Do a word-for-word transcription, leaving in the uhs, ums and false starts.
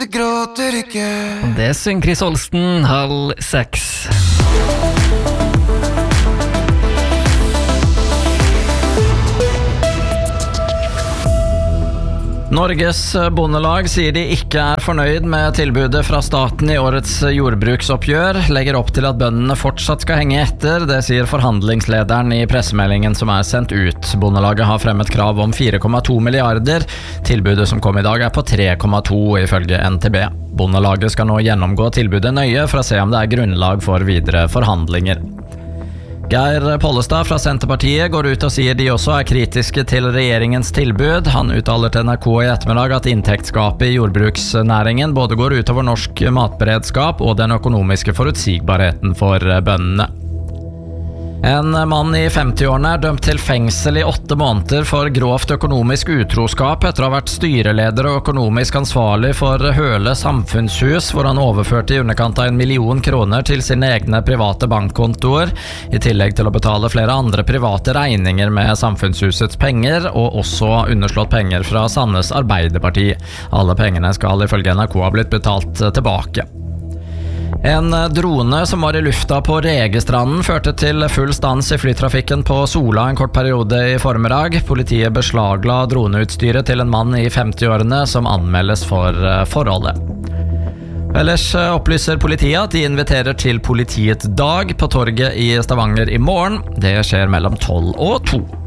Det gråter ikke. Det synger Chris Olsen, halv seks. Norges Bondelag sier de ikke er fornøyd med tilbudet fra staten i årets jordbruksoppgjør, legger opp til at bøndene fortsatt skal henge etter, det sier forhandlingslederen i pressemeldingen som er sendt ut. Bondelaget har fremmet krav om fire komma to milliarder, tilbudet som kom i dag er på tre komma to ifølge N T B. Bondelaget skal nå gjennomgå tilbudet nøye for å se om det er grunnlag for videre forhandlinger. Geir Pollestad fra Senterpartiet går ut og sier de også er kritiske til regjeringens tilbud. Han uttaler til N R K i ettermiddag at inntektsgapet i jordbruksnæringen både går utover norsk matberedskap og den økonomiske forutsigbarheten for bøndene. En mann i femti-årene er dømt til fengsel i åtte måneder for grovt økonomisk utroskap etter å ha vært styreleder og økonomisk ansvarlig for Høle samfunnshus, hvor han overførte i underkant av en million kroner til sine egne private bankkontoer, i tillegg til å betale flere andre private regninger med samfunnshusets penger, og også underslått penger fra Sandnes Arbeiderparti. Alle pengene skal ifølge N R K ha blitt betalt tilbake. En drone som var i lufta på Regestranden førte til full stans i flytrafikken på Sola en kort periode i formiddag. Politiet beslagla droneutstyret til en mann i femti-årene som anmeldes for forholdet. Ellers opplyser politiet at de inviterer til politiets dag på torget i Stavanger i morgen. Det skjer mellom tolv og to.